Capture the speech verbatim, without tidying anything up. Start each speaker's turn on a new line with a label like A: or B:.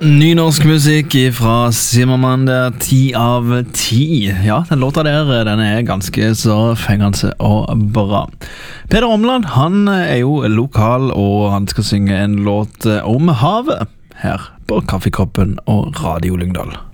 A: Ny norsk musikk fra Zimmermann, det er ti av ti. Ja, den låta der, den er ganske så fengende og bra. Peder Omland, han er jo lokal, og han skal synge en låt om havet her på Kaffekoppen og Radio Lyngdal.